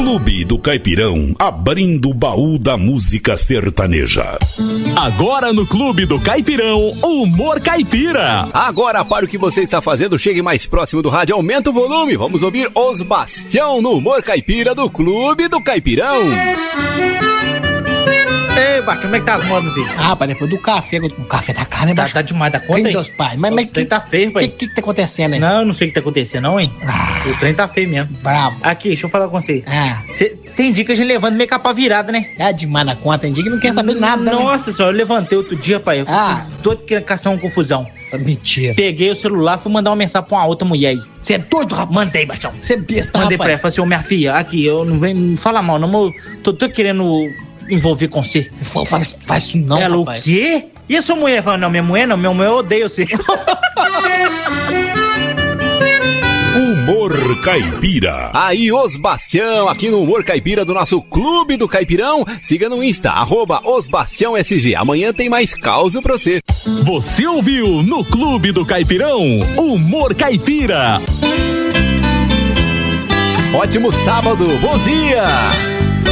Clube do Caipirão, abrindo o baú da música sertaneja. Agora no Clube do Caipirão, Humor Caipira. Agora para o que você está fazendo, chegue mais próximo do rádio, aumenta o volume. Vamos ouvir Os Bastião no Humor Caipira do Clube do Caipirão. Ei, Bastião, como é que tá as modas, meu filho? Ah, pai, depois do café, o café tá caro, né, Bastião? Tá demais da conta, Tem hein? Deus, pai. Mas o trem tá feio, pai. O que tá acontecendo aí? Não, eu não sei o que tá acontecendo, não, hein? O trem tá feio mesmo. Bravo. Aqui, deixa eu falar com você. Ah. Tem dia que a gente levanta meio capa virada, né? É demais na conta, tem dia que não quer saber nada, Nossa senhora, eu levantei outro dia, pai. Eu falei assim, doido querendo caçar uma confusão. Mentira. Peguei o celular, fui mandar uma mensagem pra uma outra mulher aí. Você é doido, rapaz? Mandei, Bastião. Você é besta, Mandei rapaz. pra ela, falei assim, ô minha filha, aqui, eu não venho me falar mal, não, mas eu tô querendo envolver com você. Faz isso não, ela, rapaz. o quê? E a sua mulher? Falando, não, minha mulher odeia você. Humor Caipira. Aí, Os Bastião, aqui no Humor Caipira do nosso Clube do Caipirão. Siga no Insta, @OsBastiãoSG. Amanhã tem mais causa pra você. Você ouviu no Clube do Caipirão, Humor Caipira. Ótimo sábado, bom dia!